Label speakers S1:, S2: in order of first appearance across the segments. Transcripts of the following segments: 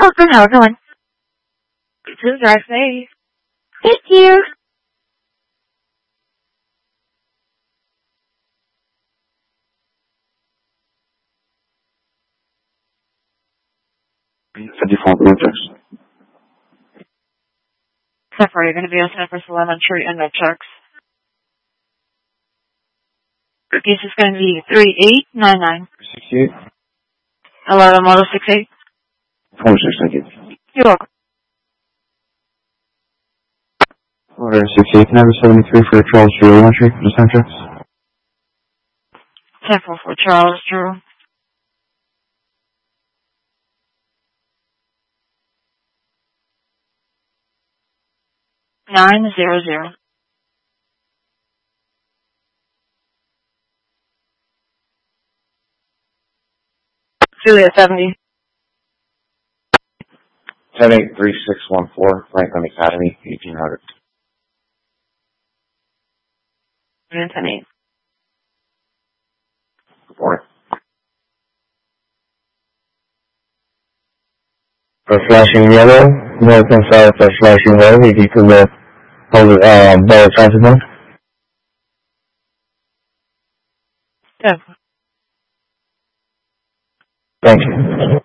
S1: welcome. How are you doing? Please drive safe. Thank you.
S2: Default matrix.
S1: Separate, you're going to be asking for telemetry and no checks. This is going to be 3899.
S2: 68.
S1: 11 model 68.
S2: 46, thank you.
S1: You're welcome.
S2: Order 68, can I have a 73 for Charles Drew elementary, just time checks?
S1: 10-4 for Charles Drew. $900. Juliet 70.
S2: 10-8-3614, Franklin Academy, 1800.
S1: 10-8.
S2: Good morning.
S3: For flashing yellow, north and south for flashing red, if you could hold it, better transit mode.
S1: 10.
S3: Thank you.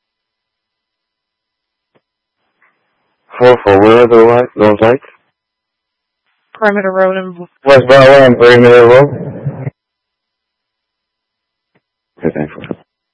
S2: 4-4, where are those lights?
S1: Perimeter Road and
S3: West Broadway and Perimeter Road.
S2: Okay, thanks.